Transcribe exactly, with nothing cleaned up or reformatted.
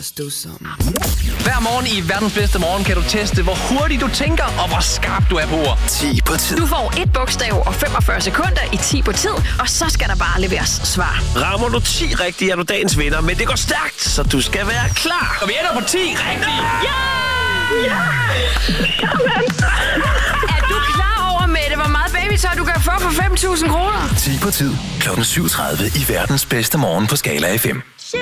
forstå sammen. Hver morgen i verdens bedste morgen kan du teste, hvor hurtigt du tænker, og hvor skarp du er på ord. ti på tid. Du får et bogstav og femogfyrre sekunder i ti på tid, og så skal der bare leveres svar. Rammer du ti rigtigt, er du dagens vinder, men det går stærkt, så du skal være klar. Og vi ender på ti rigtigt. Ja! Ja! Er du klar over, Mette, hvor meget babytøj du kan få for fem tusind kroner? ti på tid. Klokken syv tredive i verdens bedste morgen på Skala F M.